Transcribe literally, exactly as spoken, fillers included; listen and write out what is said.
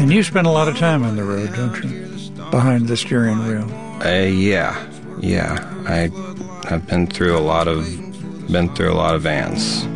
And you spend a lot of time on the road, don't you? Behind the steering wheel. Uh, yeah, yeah. I have been through a lot of, been through a lot of vans.